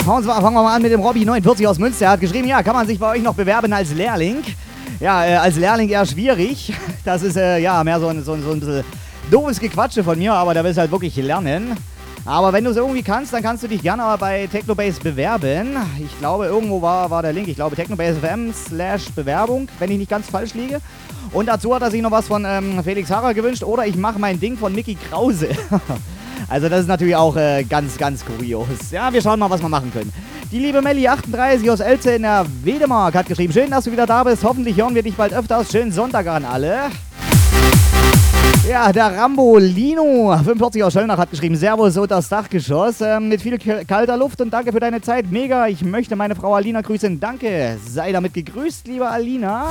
und zwar fangen wir mal an mit dem Robby49 aus Münster. Er hat geschrieben, ja, kann man sich bei euch noch bewerben als Lehrling? Ja, als Lehrling eher schwierig. Das ist ja mehr so ein bisschen doofes Gequatsche von mir, aber da willst du halt wirklich lernen. Aber wenn du es irgendwie kannst, dann kannst du dich gerne bei Technobase bewerben. Ich glaube, irgendwo war der Link. Ich glaube, technobase.fm/Bewerbung, wenn ich nicht ganz falsch liege. Und dazu hat er sich noch was von Felix Harrer gewünscht. Oder ich mache mein Ding von Mickey Krause. Also das ist natürlich auch ganz, ganz kurios. Ja, wir schauen mal, was wir machen können. Die liebe Melli38 aus Elze in der Wedemark hat geschrieben, schön, dass du wieder da bist. Hoffentlich hören wir dich bald öfters. Schönen Sonntag an alle. Ja, der Rambolino 45 aus Schöllnach hat geschrieben, Servus, so das Dachgeschoss mit viel kalter Luft und danke für deine Zeit. Mega, ich möchte meine Frau Alina grüßen. Danke, sei damit gegrüßt, liebe Alina.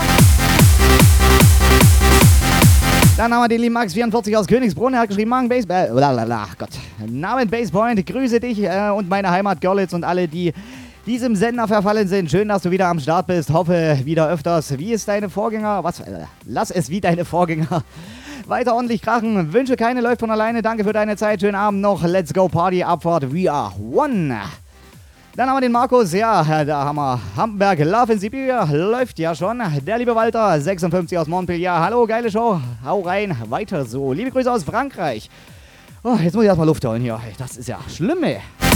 Dann haben wir den lieben Max44 aus Königsbrunn, er hat geschrieben, Namen Basepoint, grüße dich und meine Heimat Görlitz und alle, die diesem Sender verfallen sind. Schön, dass du wieder am Start bist, hoffe wieder öfters. Wie ist deine Vorgänger? Lass es wie deine Vorgänger. Weiter ordentlich krachen, Wünsche keine läuft von alleine, danke für deine Zeit, schönen Abend noch, let's go Party, Abfahrt, we are one. Dann haben wir den Markus, ja, da haben wir Hamburg, Love in Sibiria, läuft ja schon. Der liebe Walter, 56 aus Montpellier, hallo, geile Show, hau rein, weiter so. Liebe Grüße aus Frankreich. Oh, jetzt muss ich erstmal Luft holen hier, das ist ja schlimm, ey.